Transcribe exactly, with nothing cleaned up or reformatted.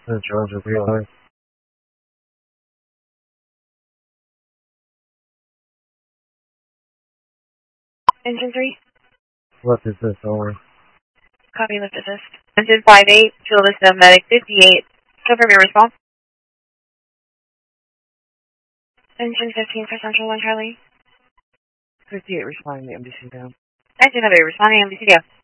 The charge of real life. Engine three. What is this over? Copy, lift assist. Engine five eight, Fuel Vista Medic fifty-eight. Confirm your response. Engine fifteen for Central one Charlie. fifty-eight responding to M D C down. nineteen hundred responding M D C down.